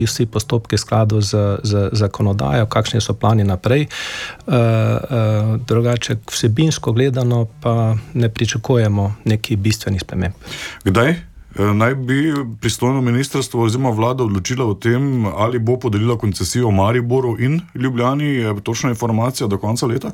vsi postopki v skladu z zakonodajo, kakšni so plani naprej. Drugače, vsebinsko gledano pa ne pričakujemo nekih bistvenih sprememb. Kdaj naj bi pristojno ministrstvo oziroma vlada odločila o tem, ali bo podelila koncesijo Mariboru in Ljubljani? Je točna informacija do konca leta?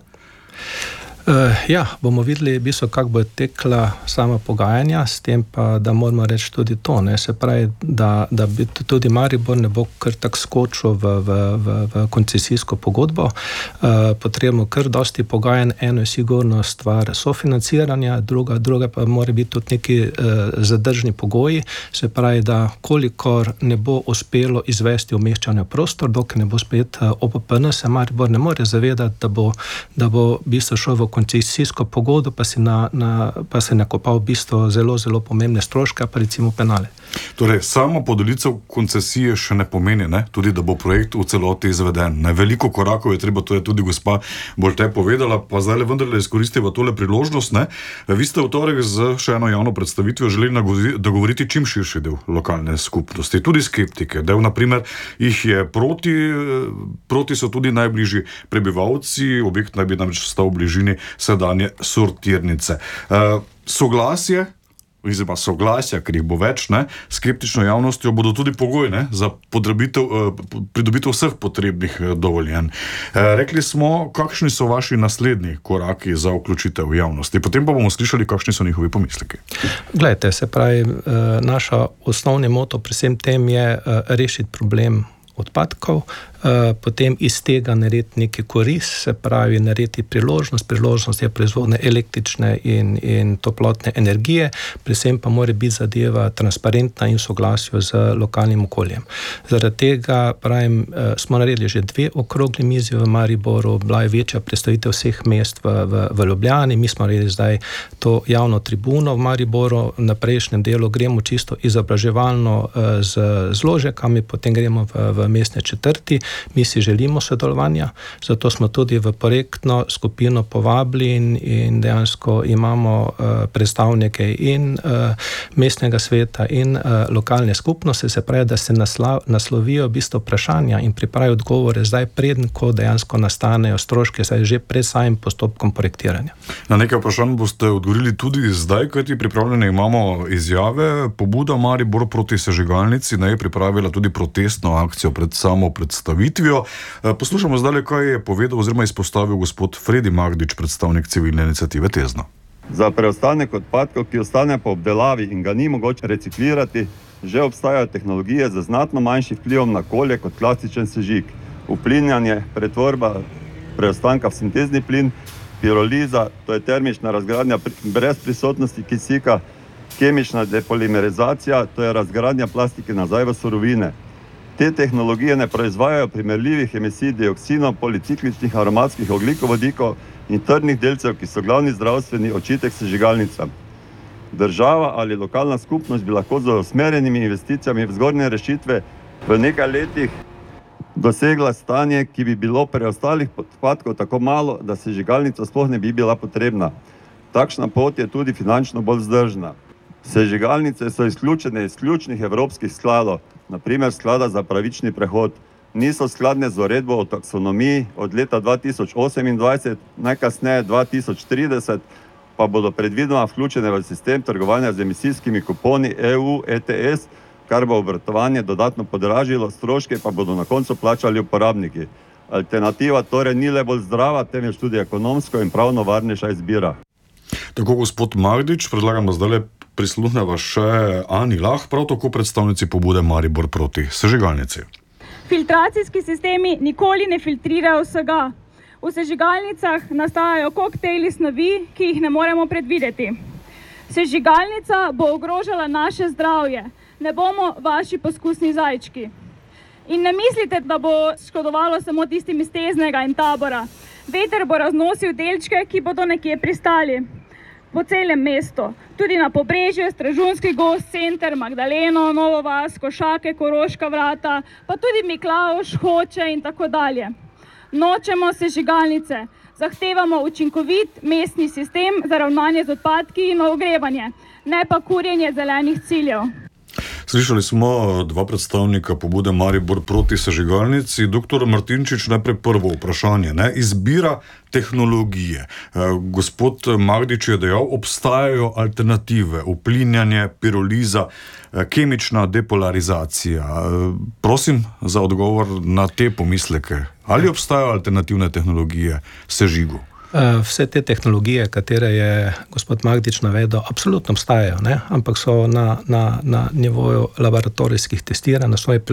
Bomo videli, kako bo tekla sama pogajanja, s tem pa, da moramo reči tudi to, se pravi, da bi tudi Maribor ne bo kar tako skočil v koncesijsko pogodbo. Potrebno kar dosti pogajanj, eno je sigurno stvar sofinanciranja, druga pa mora biti tudi neki zadržni pogoji, se pravi, da kolikor ne bo uspelo izvesti umeščanja v prostor, dokler ne bo spet OPPN, se Maribor ne more zavedati, da bo v bistvu šel v koncesijsko pogodbo, pa se nakopal v bistvu zelo, zelo pomembne stroške, pa recimo penale. Torej, samo podelitev koncesije še ne pomeni, tudi da bo projekt v celoti izveden. Veliko korakov je treba, to je tudi gospa Bolte povedala, pa zdaj vendarle izkoristiva tole priložnost. Vi ste v torek z še eno javno predstavitvijo želeli dogovoriti čim širši del lokalne skupnosti, tudi skeptike. Del, na primer, jih je proti so tudi najbližji prebivalci, objekt naj bi namreč stal v bližini sedanje sortirnice. Soglasja, ker jih bo več, skeptično javnostjo bodo tudi pogoj za pridobitev vseh potrebnih dovoljenj. Rekli smo, kakšni so vaši naslednji koraki za vključitev javnosti, potem pa bomo slišali, kakšni so njihovi pomisleki. Glejte, se pravi, naša osnovni moto pri vsem tem je rešiti problem odpadkov, potem iz tega narediti neki korist, se pravi narediti priložnost je proizvodnja električne in toplotne energije, predvsem pa mora biti zadeva transparentna in v soglasju z lokalnim okoljem. Zaradi tega, pravim, smo naredili že 2 okrogli mizi v Mariboru, bila je večja predstavitev vseh mest v Ljubljani, mi smo naredili zdaj to javno tribuno v Mariboru, na prejšnjem delu gremo čisto izobraževalno z zložekami, potem gremo v mestne četrti. Mi si želimo sodelovanja, zato smo tudi v projektno skupino povabili in dejansko imamo predstavnike in mestnega sveta in lokalne skupnosti, se pravi, da se naslovijo v bistvu vprašanja in pripravijo odgovore zdaj preden, ko dejansko nastanejo stroške, zdaj že pred samim postopkom projektiranja. Na nekaj vprašanj boste odgovorili tudi zdaj, kajti pripravljene imamo izjave. Pobuda Maribor proti sežigalnici je pripravila tudi protestno akcijo pred samo predstavitvijo. Poslušamo zdaj, kaj je povedal oziroma izpostavil gospod Fredi Magdič, predstavnik civilne iniciative Tezno. Za preostanek odpadkov, ki ostane po obdelavi in ga ni mogoče reciklirati, že obstajajo tehnologije z znatno manjšim vplivom na okolje kot klasičen sežig. Uplinjanje, pretvorba preostanka v sintezni plin, piroliza, to je termična razgradnja brez prisotnosti kisika, kemična depolimerizacija, to je razgradnja plastike nazaj v surovine. Te tehnologije ne proizvajajo primerljivih emisij dioksinov, policikličnih aromatskih ogljikovodikov in trdnih delcev, ki so glavni zdravstveni očitek sežigalnicam. Država ali lokalna skupnost bi lahko z usmerjenimi investicijami v zgornje rešitve v nekaj letih dosegla stanje, ki bi bilo preostalih odpadkov tako malo, da sežigalnica sploh ne bi bila potrebna. Takšna pot je tudi finančno bolj vzdržna. Sežigalnice so izključene iz ključnih evropskih skladov, na primer sklada za pravični prehod. Niso skladne z uredbo o taksonomiji od leta 2028, najkasneje 2030, pa bodo predvidoma vključene v sistem trgovanja z emisijskimi kuponi EU ETS, kar bo obratovanje dodatno podražilo, stroške pa bodo na koncu plačali uporabniki. Alternativa torej ni le bolj zdrava, temveč tudi ekonomsko in pravno varnejša izbira. Tako gospod Magdič, predlagam, da zdaj prisluhneva še Ani Lah, prav tako predstavnici pobude Maribor proti sežigalnici. Filtracijski sistemi nikoli ne filtrirajo vsega. V sežigalnicah nastajajo koktejli snovi, ki jih ne moremo predvideti. Sežigalnica bo ogrožala naše zdravje. Ne bomo vaši poskusni zajčki. In ne mislite, da bo škodovalo samo tistim iz Teznega in Tabora. Veter bo raznosil delčke, ki bodo nekje pristali. Po celem mestu, tudi na Pobrežju, Stražunski gozd, Center, Magdaleno, Novo vas, Košake, Koroška vrata, pa tudi Miklavž, Hoče in tako dalje. Nočemo sežigalnice, zahtevamo učinkovit mestni sistem za ravnanje z odpadki in ogrevanje, ne pa kurjenje zelenih ciljev. Slišali smo dva predstavnika pobude Maribor proti sežigalnici. Doktor Martinčič, najprej prvo vprašanje. Izbira tehnologije. Gospod Magdič je dejal, obstajajo alternative, uplinjanje, piroliza, kemična depolarizacija. Prosim za odgovor na te pomisleke. Ali obstajajo alternativne tehnologije sežigu? Vse te tehnologije, katere je gospod Magdič navedel, absolutno obstajajo, ampak so na nivoju laboratorijskih testiranj, na svoji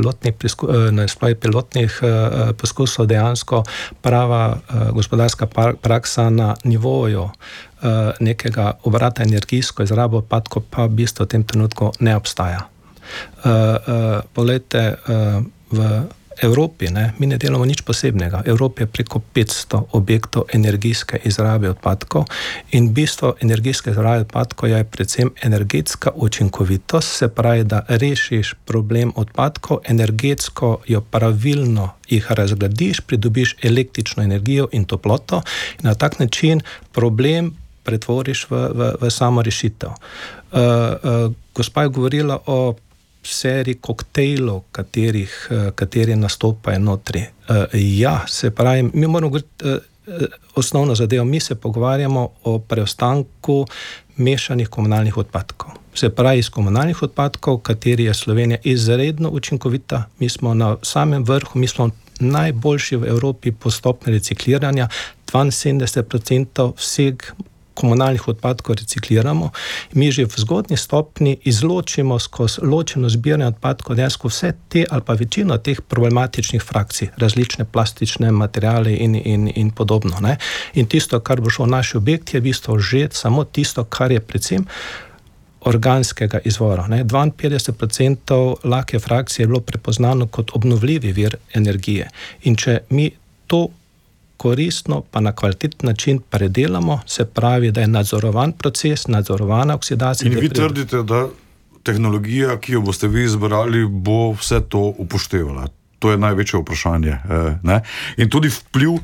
pilotnih poskusov dejansko prava gospodarska praksa na nivoju nekega obrata energijsko izrabo odpadkov pa v bistvu v tem trenutku ne obstaja. Poglejte, v Evropi, mi ne delamo nič posebnega. Evropi je preko 500 objektov energijske izrabe odpadkov in bistvo energijske izrabe odpadkov je predvsem energetska učinkovitost, se pravi, da rešiš problem odpadkov, energetsko jo pravilno jih razgradiš, pridobiš električno energijo in toploto in na tak način problem pretvoriš v samo rešitev. Gospa je govorila o seriji koktejlov, kateri nastopajo notri. Se pravi, mi moramo govoriti osnovno zadevo, mi se pogovarjamo o preostanku mešanih komunalnih odpadkov. Se pravi, iz komunalnih odpadkov, kateri je Slovenija izredno učinkovita, mi smo na samem vrhu, mi smo najboljši v Evropi po stopnji recikliranja, 72% vseh komunalnih odpadkov recikliramo. Mi že v zgodnji stopni izločimo skozi ločeno zbiranje odpadkov dejansko vse te ali pa večino teh problematičnih frakcij, različne plastične materiale in podobno. In tisto, kar bo šlo v naš objekt, je v bistvu že samo tisto, kar je predvsem organskega izvora. 52% lahke frakcije je bilo prepoznano kot obnovljivi vir energije. In če mi to koristno pa na kvaliteten način predelamo, se pravi, da je nadzorovan proces, nadzorovana oksidacija. In vi trdite, da tehnologija, ki jo boste vi izbrali, bo vse to upoštevala. To je največje vprašanje. In tudi vpliv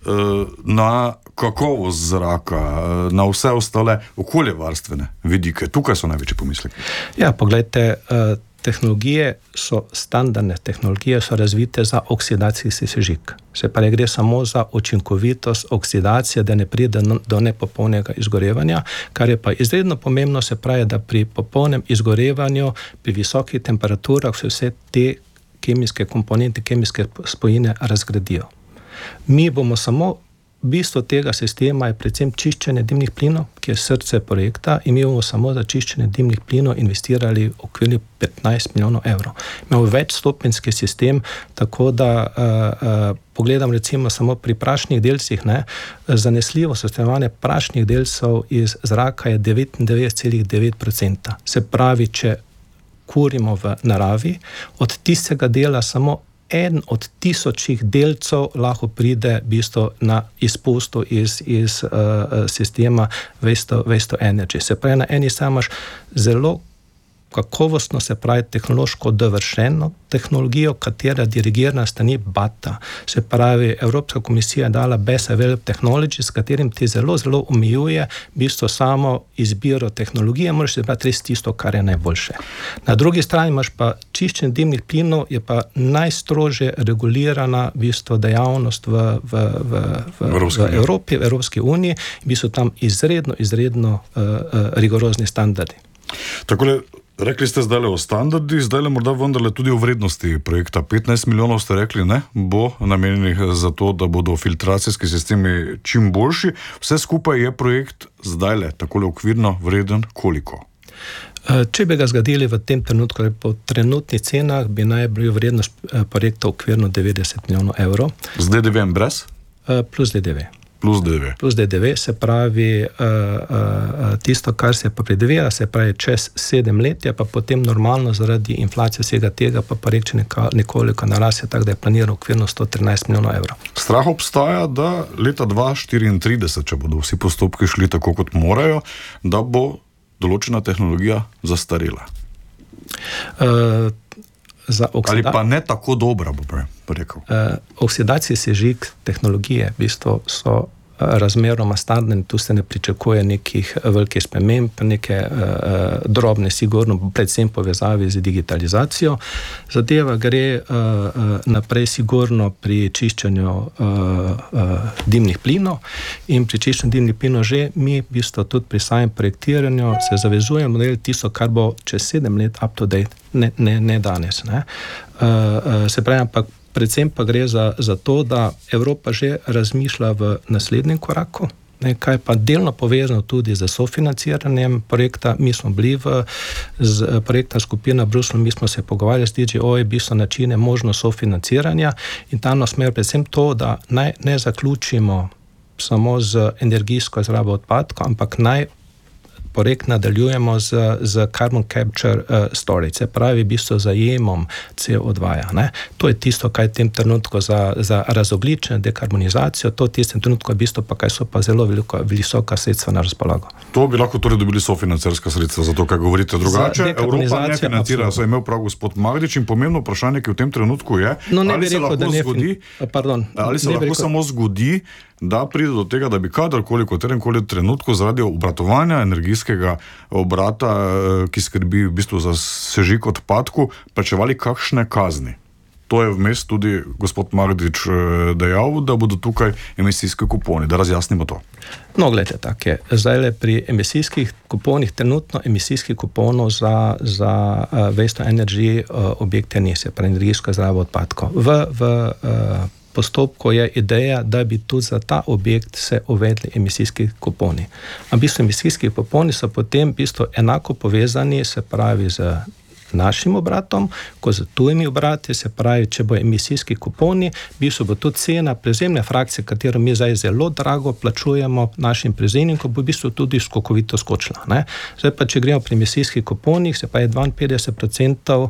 na kakovost zraka, na vse ostale okoljevarstvene vidike. Tukaj so največji pomisleki. Ja, poglejte, tehnologije so standardne, tehnologije so razvite za oksidacijski sežig. Se pa gre samo za učinkovitost oksidacije, da ne pride do nepopolnega izgorevanja, kar je pa izredno pomembno, se pravi, da pri popolnem izgorevanju, pri visokih temperaturah se vse te kemijske komponente, kemijske spojine razgradijo. Mi bomo samo, bistvo tega sistema je predvsem čiščenje dimnih plinov, ki je srce projekta, in mi bomo samo za čiščenje dimnih plinov investirali okvirno 15 milijonov evrov. Imamo večstopenjski sistem, tako da pogledam recimo samo pri prašnih delcih, zanesljivo sestavljanje prašnih delcev iz zraka je 99,9%. Se pravi, če kurimo v naravi, od tistega dela samo en od 1000 delcev lahko pride v bistvu na izpustu iz sistema waste to energy. Se pravi, na eni strani imaš zelo kakovostno, se pravi, tehnološko dovršeno tehnologijo, katera dirigirana strani BAT-a. Se pravi, Evropska komisija je dala Best Available Technology, s katerim ti zelo omejuje v bistvu samo izbiro tehnologije, moraš izbrati res tisto, kar je najboljše. Na drugi strani imaš pa čiščenje dimnih plinov, je pa najstrožje regulirana v bistvu dejavnost v Evropi, v Evropski uniji, in v bistvu tam izredno rigorozni standardi. Takole, rekli ste zdaj o standardi, zdaj morda vendarle tudi o vrednosti projekta. 15 milijonov ste rekli, bo namenjenih za to, da bodo filtracijski sistemi čim boljši. Vse skupaj je projekt zdajle takole okvirno vreden koliko? Če bi ga zgradili v tem trenutku, po trenutnih cenah, bi naj bil vrednost projekta okvirno 90 milijonov evrov. Z DDV-em brez? Plus DDV. Plus DDV, se pravi, tisto, kar se pa predvideva, se pravi, čez 7 let je pa potem normalno zaradi inflacije vsega tega pa projekt nekoliko narasel, tako da je planiran okvirno 113 milijonov evrov. Strah obstaja, da leta 2034, če bodo vsi postopki šli tako, kot morajo, da bo določena tehnologija zastarela. Ali pa ne tako dobra, bo rekel. Oksidacijski sežig tehnologije v bistvu so razmeroma standardni, tu se ne pričakuje nekih velikih sprememb, neke drobne, sigurno, predvsem povezavi z digitalizacijo. Zadeva gre naprej sigurno pri čiščenju dimnih plinov in pri čiščenju dimnih plinov že mi v bistvu tudi pri samem projektiranju se zavezujemo narediti tisto, kar bo čez 7 let up to date, ne danes. Ne. Se pravi, ampak predvsem pa gre za to, da Evropa že razmišlja v naslednjem koraku, kaj pa delno povezano tudi z sofinanciranjem projekta. Mi smo bili z projektna skupina v Bruslju, mi smo se pogovarjali z DGO, v bistvu načine možno sofinanciranja in tam nas smer predvsem to, da ne zaključimo samo z energijsko izrabo odpadkov, ampak projekt nadaljujemo z carbon capture storage, se pravi v bistvu zajemom CO2. Ne? To je tisto, kaj v tem trenutku za razogličenje, dekarbonizacijo, to v tistem trenutku v bistvu pa kaj so pa zelo visoka sredstva na razpolago. To bi lahko torej dobili sofinancerska sredstva, zato kaj govorite drugače. Evropa ne financira, so imel prav gospod Magdič in pomembno vprašanje, ki v tem trenutku je, ali se lahko samo zgodi, da pride do tega, da bi kadarkoli, v kateremkoli trenutku zaradi obratovanja energijskega obrata, ki skrbi v bistvu za sežig odpadkov, plačevali kakšne kazni. To je vmes tudi gospod Magdič dejal, da bodo tukaj emisijski kuponi, da razjasnimo to. No, gledajte, tako je. Zdaj pri emisijskih kuponih, trenutno emisijskih kuponov za waste to energy objekte ni, se pravi energijsko izrabo odpadkov. V postopku je ideja, da bi tudi za ta objekt se uvedli emisijski kuponi. A v bistvu emisijski kuponi so potem v bistvu enako povezani, se pravi z našim obratom, kot z tujimi obrati, se pravi, če bo emisijski kuponi, v bistvu bo tudi cena prezemne frakcije, katero mi zdaj zelo drago plačujemo našim prezemnikom, bo v bistvu tudi skokovito skočila. Ne? Zdaj pa, če gremo pri emisijskih kuponih, se pravi 52%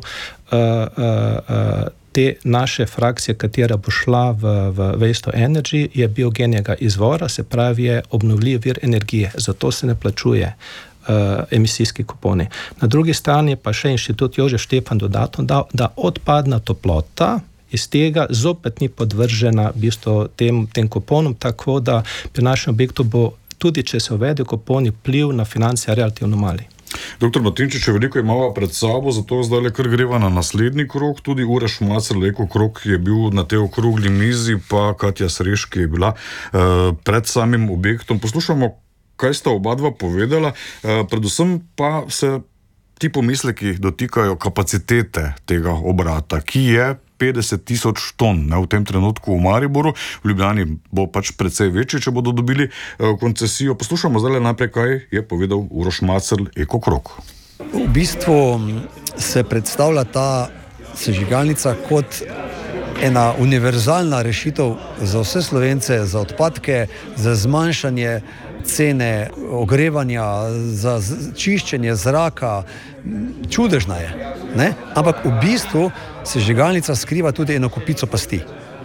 te naše frakcije, katera bo šla v waste to energy, je biogenega izvora, se pravi je obnovljiv vir energije, zato se ne plačuje emisijski kuponi. Na drugi strani pa še inštitut Jožef Štefan dodatno dal, da odpadna toplota iz tega zopet ni podvržena v bistvu tem kuponom, tako da pri našem objektu bo tudi, če se uvede kuponi, vpliv na finance relativno mali. Doktor Martinčič, veliko imamo pred sabo, zato zdaj le kar greva na naslednji krog. Tudi Uroš Macrl, Eko krog je bil na tej okrogli mizi, pa Katja Sreški je bila pred samim objektom. Poslušamo, kaj sta oba dva povedala, predvsem pa se ti pomisleki dotikajo kapacitete tega obrata, ki je 50,000 ton, ne, v tem trenutku v Mariboru, v Ljubljani bo pač precej večji, če bodo dobili koncesijo. Poslušamo zdaj najprej, kaj je povedal Uroš Macrl, Eko krog. V bistvu se predstavlja ta sežigalnica kot ena univerzalna rešitev za vse Slovence, za odpadke, za zmanjšanje cene ogrevanja, za čiščenje zraka. Čudežna je, ne? Ampak v bistvu sežigalnica skriva tudi eno kupico pasti.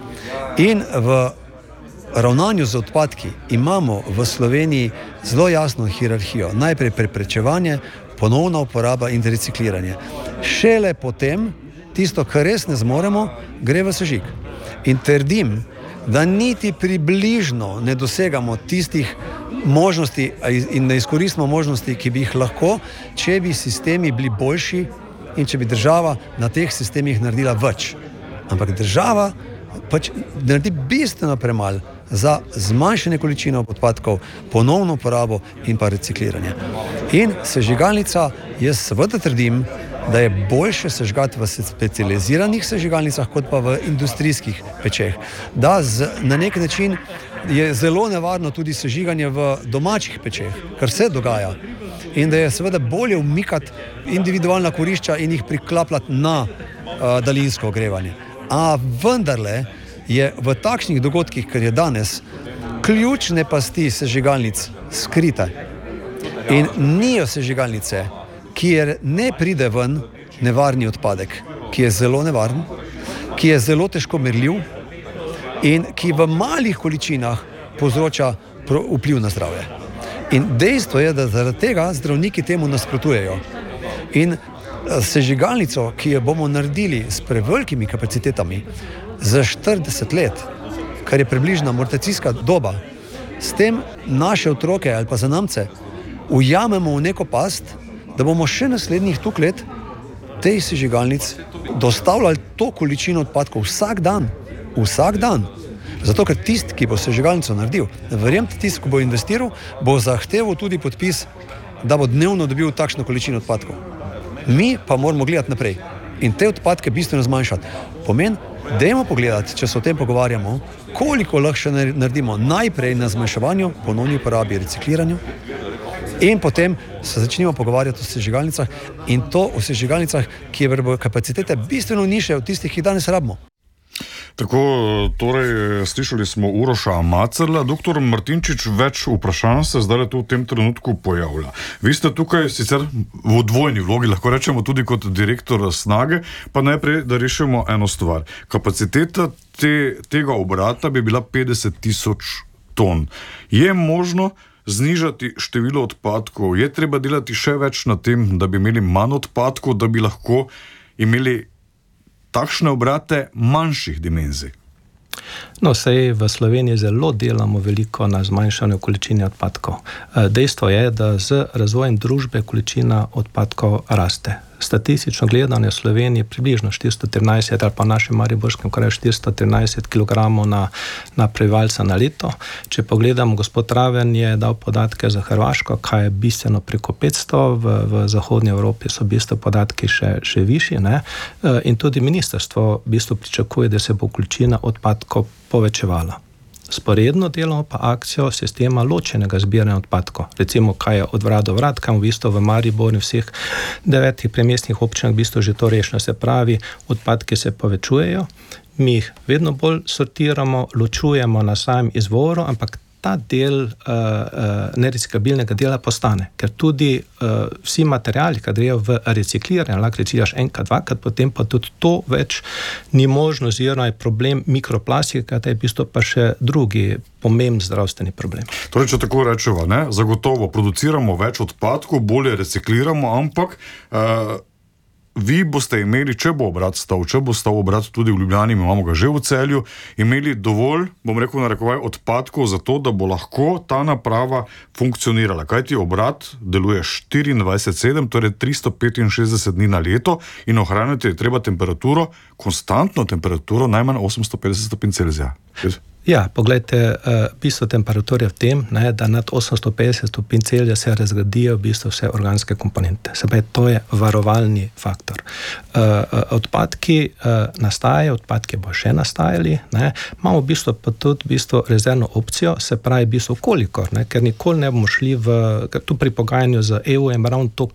In v ravnanju z odpadki imamo v Sloveniji zelo jasno hierarhijo. Najprej preprečevanje, ponovna uporaba in recikliranje. Šele potem tisto, kar res ne zmoremo, gre v sežig. In trdim, da niti približno ne dosegamo tistih možnosti in ne izkoristimo možnosti, ki bi jih lahko, če bi sistemi bili boljši in če bi država na teh sistemih naredila več. Ampak država pač naredi bistveno premalo za zmanjšanje količine odpadkov, ponovno uporabo in pa recikliranje. In sežigalnica, jaz seveda trdim, da je boljše sežgati v specializiranih sežigalnicah, kot pa v industrijskih pečeh. Da na nek način je zelo nevarno tudi sežiganje v domačih pečeh, kar se dogaja. In da je seveda bolje umikati individualna kurišča in jih priklapljati na daljinsko ogrevanje. A vendarle je v takšnih dogodkih, kar je danes, ključne pasti sežigalnic skrite. In nijo sežigalnice, kjer ne pride ven nevarni odpadek, ki je zelo nevaren, ki je zelo težko merljiv in ki v malih količinah povzroča vpliv na zdravje. In dejstvo je, da zaradi tega zdravniki temu nasprotujejo. In sežigalnico, ki jo bomo naredili s prevelikimi kapacitetami za 40 let, kar je približna amortizacijska doba, s tem naše otroke ali pa zanamce ujamemo v neko past, da bomo še naslednjih toliko let tej sežigalnic dostavljali to količino odpadkov vsak dan. Zato, ker tisti, ki bo sežigalnico naredil, verjemite, tisti, ki bo investiral, bo zahteval tudi podpis, da bo dnevno dobil takšno količino odpadkov. Mi pa moramo gledati naprej in te odpadke bistveno zmanjšati. Pomeni, dajmo pogledati, če se o tem pogovarjamo, koliko lahko še naredimo najprej na zmanjševanju, ponovni uporabi, recikliranju in potem se začnemo pogovarjati o sežigalnicah in to o sežigalnicah, kjer bo kapacitete bistveno nižje od tistih, ki jih danes rabimo. Tako, torej, slišali smo Uroša Macerla. Doktor Martinčič, več vprašanj se zdaj tu v tem trenutku pojavlja. Vi ste tukaj sicer v dvojni vlogi, lahko rečemo tudi kot direktor Snage, pa najprej, da rešimo eno stvar. Kapaciteta tega obrata bi bila 50,000 ton. Je možno znižati število odpadkov? Je treba delati še več na tem, da bi imeli manj odpadkov, da bi lahko imeli takšne obrate manjših dimenzij? No, sej v Sloveniji zelo delamo veliko na zmanjšanju količine odpadkov. Dejstvo je, da z razvojem družbe količina odpadkov raste. Statistično gledano je v Sloveniji približno 413 ali pa v našem mariborskem kraju 413 kg na prebivalca na leto. Če pogledamo, gospod Raven je dal podatke za Hrvaško, kaj je bistveno preko 500, v zahodnji Evropi so bistveno podatki še višji, ne? In tudi ministrstvo bistveno pričakuje, da se bo količina odpadkov povečevala. Sporedno delamo pa akcijo sistema ločenega zbiranja odpadkov. Recimo, kaj je od vrat do vrat, kam v bistvu v Mariboru in vseh 9 primestnih občinah v bistvu že to rešeno. Se pravi, odpadki se povečujejo, mi jih vedno bolj sortiramo, ločujemo na samem izvoru, ampak ta del nereciklabilnega dela postane, ker tudi vsi materiali, ki grejo v recikliranje, lahko recikliraš enkrat, dvakrat, potem pa tudi to več ni možno, oziroma je problem mikroplastika, da je v bistvu pa še drugi pomemben zdravstveni problem. Torej, če tako rečeva, ne, zagotovo produciramo več odpadkov, bolje recikliramo, ampak vi boste imeli, če bo obrat stal obrat tudi v Ljubljani, imamo ga že v Celju, imeli dovolj, bom rekel narekovaj, odpadkov za to, da bo lahko ta naprava funkcionirala. Kajti obrat deluje 24/7, torej 365 dni na leto in ohraniti je treba temperaturo, konstantno temperaturo, najmanj 850 stopinj Celzija. Ja, poglejte, bistvo temperature v tem, ne, da nad 850 stopinj Celzija se razgradijo v bistvu vse organske komponente. Se pravi, to je varovalni faktor. Odpadki nastajajo, odpadki bo še nastajali, ne. Imamo v bistvu pa tudi v bistvu rezervno opcijo, se pravi v bistvu kolikor, ne, ker nikoli ne bomo šli ker tu pri pogajanju z EU je ravno to,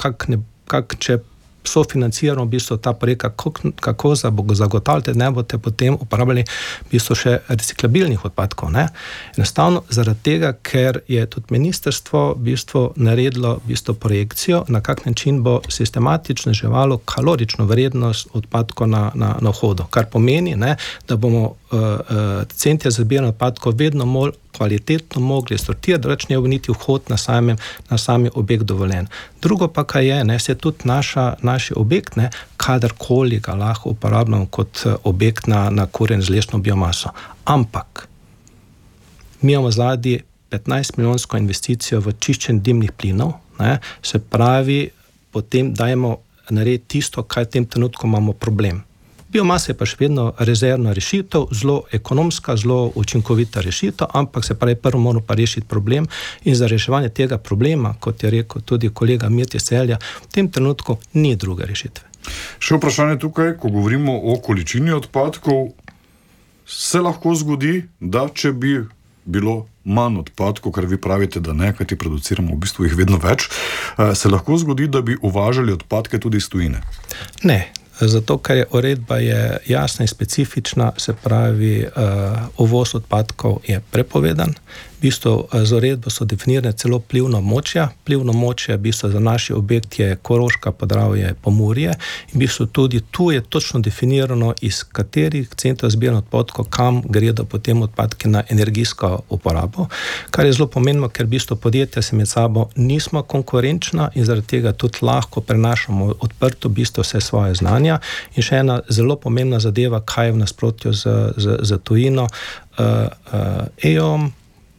če sofinanciramo v bistvu ta projekt, kako zagotavljate, da ne boste potem uporabljali v bistvu še reciklabilnih odpadkov, ne. Enostavno zaradi tega, ker je tudi ministrstvo v bistvu naredilo v bistvu projekcijo, na kak način bo sistematično zniževalo kalorično vrednost odpadkov na vhodu, kar pomeni, ne, da bomo centre za zbiranje odpadkov vedno bolj kvalitetno mogli sortirati, da več ne bo niti vhod na sami objekt dovoljen. Drugo pa, kaj je, ne, se tudi naši objekt, ne, kadarkoli ga lahko uporabljamo kot objekt na kurjenje z lesno biomaso. Ampak mi imamo zadnji 15 milijonsko investicijo v čiščenje dimnih plinov, ne, se pravi, potem dajmo narediti tisto, kaj v tem trenutku imamo problem. Biomasa je pa še vedno rezervna rešitev, zelo ekonomska, zelo učinkovita rešitev, ampak se pravi, prvo moramo pa rešiti problem in za reševanje tega problema, kot je rekel tudi kolega Mirti Celja, v tem trenutku ni druge rešitve. Še vprašanje tukaj, ko govorimo o količini odpadkov, se lahko zgodi, da če bi bilo manj odpadkov, kar vi pravite, da ne, kajti produciramo v bistvu jih vedno več, se lahko zgodi, da bi uvažali odpadke tudi iz tujine? Ne. Zato, ker je uredba jasna in specifična, se pravi, uvoz odpadkov je prepovedan. V bistvu z uredbo so definirane celo vplivna območja. Vplivno območje v bistvu za naš objekt je Koroška, Podravje, Pomurje. In v bistvu tudi tu je točno definirano, iz katerih centrov zbiranja odpadkov, kam gredo potem odpadke na energijsko uporabo. Kar je zelo pomembno, ker v bistvu podjetja se med sabo nismo konkurenčna in zaradi tega tudi lahko prenašamo odprto v bistvu vse svoje znanja. In še ena zelo pomembna zadeva, kaj je v nasprotju z tujino. EOM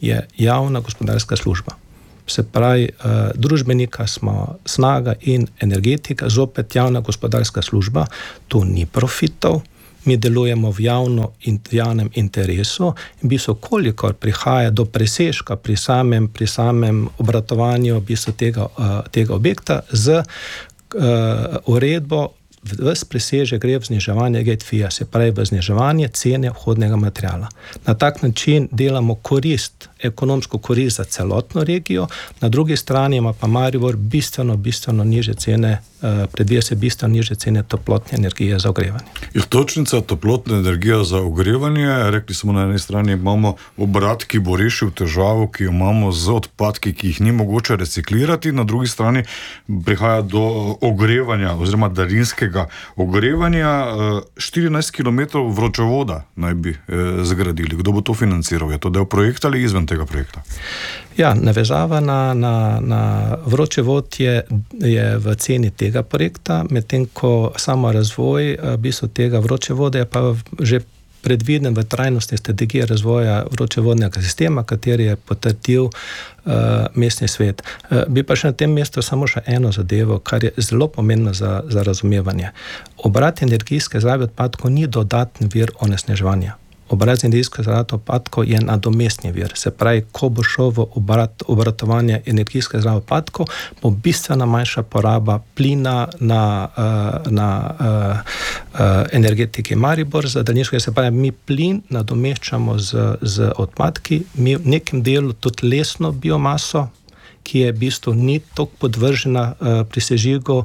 je javna gospodarska služba. Se pravi, družbenika smo snaga in energetika, zopet javna gospodarska služba, tu ni profitov, mi delujemo v javnem interesu in v bistvu, kolikor prihaja do presežka pri samem obratovanju v bistvu tega objekta z uredbo, ves presežek gre v zniževanje GET-FI-ja, se pravi v zniževanje cene vhodnega materiala. Na tak način delamo ekonomsko korist za celotno regijo, na drugi strani ima pa Maribor bistveno nižje cene, predvija se bistveno nižje cene toplotne energije za ogrevanje. Iztočnica toplotne energije za ogrevanje, rekli smo, na eni strani imamo obrat, ki bo rešil težavo, ki jo imamo z odpadki, ki jih ni mogoče reciklirati, na drugi strani prihaja do ogrevanja oziroma daljinskega ogrevanja. 14 km vročevoda naj bi zgradili. Kdo bo to financiral? Je to del projekta ali izven tega projekta? Ja, navezava na vročevod je v ceni tega projekta, medtem ko samo razvoj v bistvu tega vročevoda je pa že predviden v trajnostni strategiji razvoja vročevodnega sistema, kateri je potrdil mestni svet. Bi pa še na tem mestu samo še eno zadevo, kar je zelo pomembno za razumevanje. Obrat energijske zrabe odpadkov ni dodatni vir onesnaževanja. Obrat energijske zrabe odpadkov je nadomestni vir. Se pravi, ko bo šel v obratovanje energijske zrabe odpadkov, bo bistveno manjša poraba plina na energetiki Maribor za daljinsko. Se pravi, mi plin nadomeščamo z odpadki, mi v nekem delu tudi lesno biomaso, ki je v bistvu ni toliko podvržena pri sežigu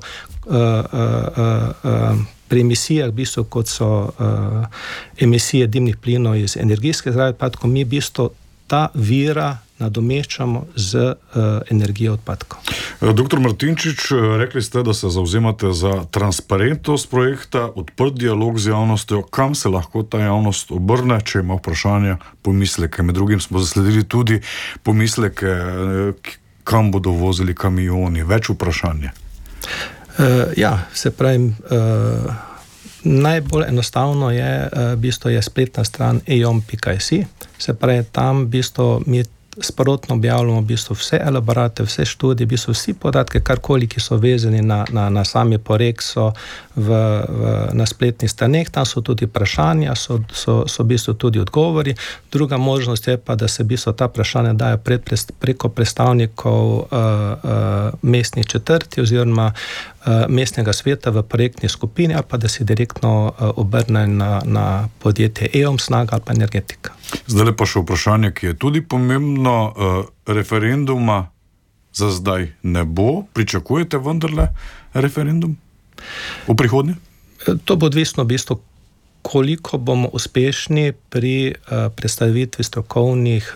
pri emisijah, v bistvu, kot so emisije dimnih plinov iz energijske zrabe odpadkov, mi v bistvu ta vira nadomeščamo z energijo odpadkov. Doktor Martinčič, rekli ste, da se zavzemate za transparentnost projekta, odprt dialog z javnostjo. Kam se lahko ta javnost obrne, če ima vprašanja, pomisleke? Med drugim smo zasledili tudi pomisleke, kam bodo vozili kamioni, več vprašanje. Ja, se pravi, najbolj enostavno je, v bistvu je spletna stran eom.si, se pravi, tam v bistvu mi sprotno objavljamo v bistvu vse elaborate, vse študije, v bistvu vsi podatke, karkoli, ki so vezani na sami projekt, so na spletnih straneh, tam so tudi vprašanja, so v bistvu tudi odgovori. Druga možnost je pa, da se v bistvu ta vprašanja dajo preko predstavnikov mestnih četrti oziroma mestnega sveta v projektni skupini, ali pa da se direktno obrne na podjetje EOM, Snaga ali pa Energetika. Zdaj pa še vprašanje, ki je tudi pomembno. Referenduma za zdaj ne bo. Pričakujete vendarle referendum v prihodnje? To bo odvisno v bistvu, koliko bomo uspešni pri predstavitvi strokovnih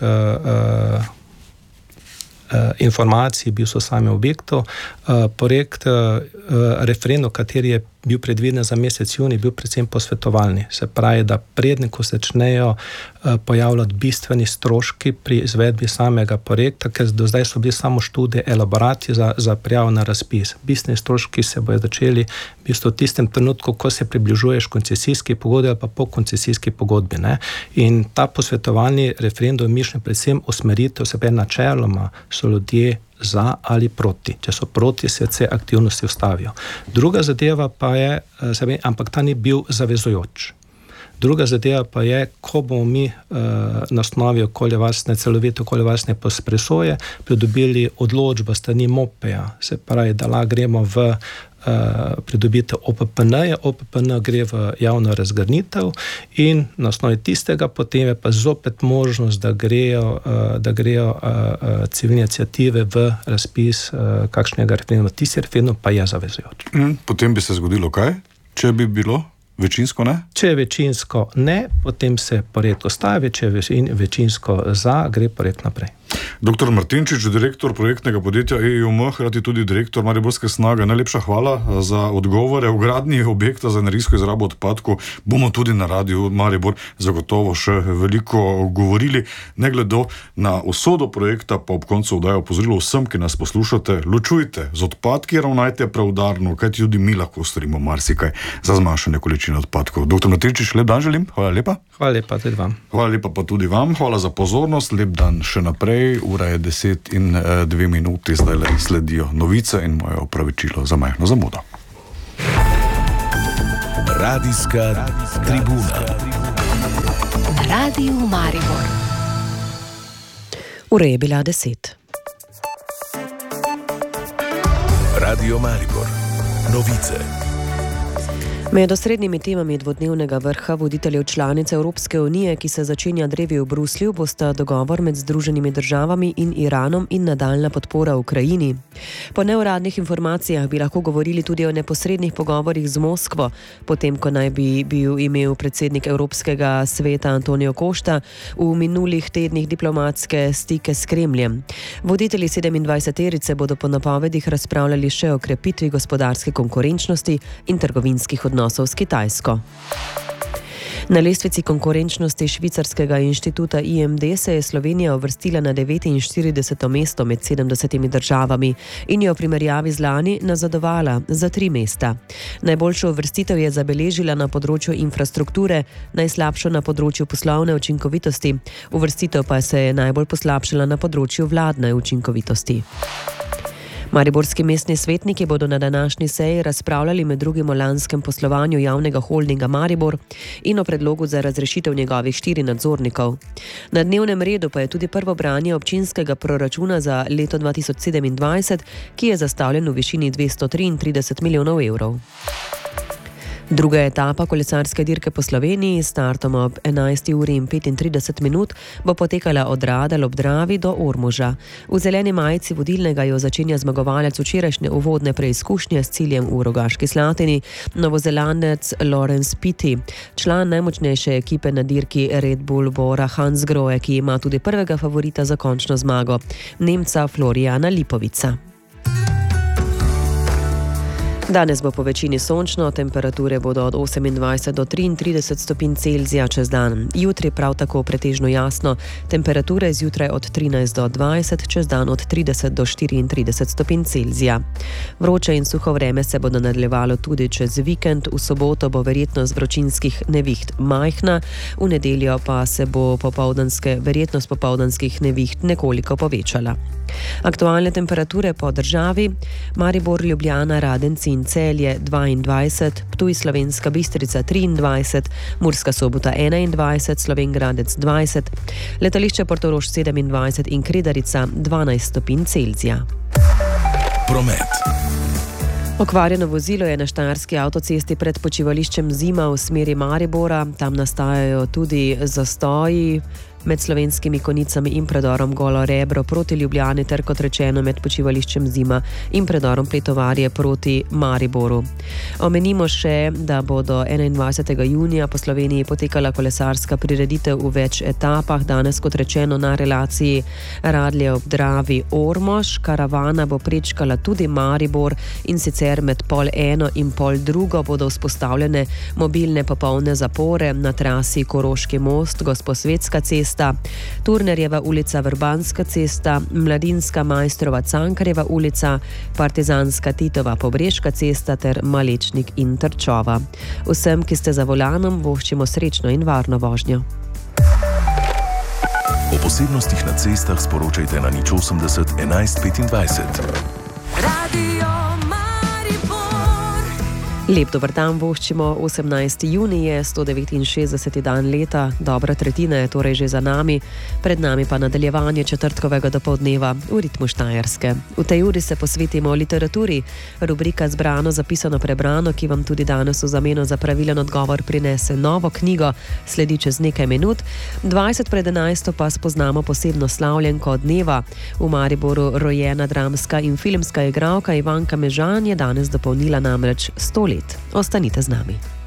informacij v bistvu samih objektov. Projekt referendum, kateri je bil predviden za mesec junij, bil predvsem posvetovalni. Se pravi, da predtem, ko se začnejo pojavljati bistveni stroški pri izvedbi samega projekta, ker do zdaj so bili samo študije, elaborati za prijavo na razpis. Bistveni stroški se bojo začeli v bistvu v tistem trenutku, ko se približuješ koncesijski pogodbi ali pa po koncesijski pogodbi. Ne? In ta posvetovalni referendum je mišljen predvsem usmeritev, se pravi, načeloma so ljudje za ali proti. Če so proti, se vse aktivnosti ustavijo. Druga zadeva pa je, ampak ta ni bil zavezujoč. Druga zadeva pa je, ko bomo mi na osnovi celovite okoljevarstvene presoje pridobili odločbo strani MOPE-ja, se pravi, da lahko gremo v pridobitev OPPN-ja, OPPN gre v javno razgrnitev in na osnovi tistega potem je pa zopet možnost, da grejo civilne iniciative v razpis kakšnega referenduma. Tisti referendum pa je zavezujoč. Potem bi se zgodilo kaj, če bi bilo večinsko ne? Če je večinsko ne, potem se projekt ostavi, če je večinsko za, gre projekt naprej. Dr. Martinčič, direktor projektnega podjetja EIOM, hkrati tudi direktor Mariborske snage. Najlepša hvala za odgovore. O gradnji objekta za energijsko izrabo odpadkov bomo tudi na Radiu Maribor zagotovo še veliko govorili. Ne glede na usodo projekta, pa ob koncu oddaje opozorilo vsem, ki nas poslušate, ločujte z odpadki, ravnajte preudarno, kajti tudi mi lahko storimo marsikaj za zmanjšanje količine odpadkov. Dr. Martinčič, lep dan želim. Hvala lepa. Hvala lepa tudi vam. Hvala lepa pa tudi vam. Hvala za pozornost. Lep dan še naprej. Ura je 10:02, zdaj le sledijo novice in moje opravičilo za majhno zamudo. Radijska tribuna. Radio Maribor. Ura je bila 10. Radio Maribor. Novice. Med osrednjimi temami dvodnevnega vrha voditeljev članic Evropske unije, ki se začenja drevi v Bruslju, bosta dogovor med Združenimi državami in Iranom in nadaljna podpora Ukrajini. Po neuradnih informacijah bi lahko govorili tudi o neposrednih pogovorih z Moskvo, potem ko naj bi imel predsednik Evropskega sveta Antonio Costa v minulih tednih diplomatske stike s Kremljem. Voditelji 27-terice bodo po napovedih razpravljali še o krepitvi gospodarske konkurenčnosti in trgovinskih odnosov s Kitajsko. Na lestvici konkurenčnosti švicarskega inštituta IMD se je Slovenija uvrstila na 49. mesto med 70 državami in je v primerjavi z lani nazadovala za 3 mesta. Najboljšo uvrstitev je zabeležila na področju infrastrukture, najslabšo na področju poslovne učinkovitosti, uvrstitev pa se je najbolj poslabšala na področju vladne učinkovitosti. Mariborski mestni svetniki bodo na današnji seji razpravljali med drugim o lanskem poslovanju javnega holdinga Maribor in o predlogu za razrešitev njegovih 4 nadzornikov. Na dnevnem redu pa je tudi prvo branje občinskega proračuna za leto 2027, ki je zastavljen v višini 233 milijonov evrov. Druga etapa kolesarske dirke po Sloveniji s startom ob 11:35 bo potekala od Radelj ob Dravi do Ormoža. V zeleni majici vodilnega jo začenja zmagovalec včerajšnje uvodne preizkušnje s ciljem v Rogaški Slatini, Novozelandec Lawrence Pitty, član najmočnejše ekipe na dirki Red Bull Bora Hansgrohe, ki ima tudi prvega favorita za končno zmago, Nemca Floriana Lipovica. Danes bo po večini sončno, temperature bodo od 28 do 33 stopinj Celzija čez dan. Jutri prav tako pretežno jasno, temperature zjutraj od 13 do 20, čez dan od 30 do 34 stopinj Celzija. Vroče in suho vreme se bo nadaljevalo tudi čez vikend, v soboto bo verjetnost vročinskih neviht majhna, v nedeljo pa se bo verjetnost popoldanskih neviht nekoliko povečala. Aktualne temperature po državi: Maribor, Ljubljana, Radenci in Celje 22, Ptuj, Slovenska Bistrica 23, Murska Sobota 21, Slovenj Gradec 20, letališče Portorož 27 in Kredarica 12 stopinj Celzija. Promet. Okvarjeno vozilo je na štajerski avtocesti pred počivališčem Zima v smeri Maribora. Tam nastajajo tudi zastoji med Slovenskimi Konicami in predorom Golo Rebro proti Ljubljani ter, kot rečeno, med počivališčem Zima in predorom Pletovarje proti Mariboru. Omenimo še, da bodo 21. junija po Sloveniji potekala kolesarska prireditev v več etapah. Danes, kot rečeno, na relaciji Radlje ob Dravi Ormož. Karavana bo prečkala tudi Maribor in sicer med 11:30 in 12:30 bodo vzpostavljene mobilne popolne zapore na trasi Koroški most, Gosposvetska cesta, Turnerjeva ulica, Vrbanska cesta, Mladinska Majstrova Cankarjeva ulica, Partizanska Titova Pobreška cesta ter Malečnik in Trčova. Vsem, ki ste za volanom, voščimo srečno in varno vožnjo. O posebnostih na cestah sporočajte na 080 11 25. Radio Lep dober dan voščimo, 18. junij je 169. dan leta, dobra tretjina je torej že za nami, pred nami pa nadaljevanje četrtkovega dopoldneva v ritmu Štajerske. V tej uri se posvetimo literaturi, rubrika Zbrano, zapisano, prebrano, ki vam tudi danes v zameno za pravilen odgovor prinese novo knjigo, sledi čez nekaj minut. 20 pred 11 pa spoznamo posebno slavljenko dneva. V Mariboru rojena dramska in filmska igralka Ivanka Mežan je danes dopolnila namreč 100 let. Ostanite z nami.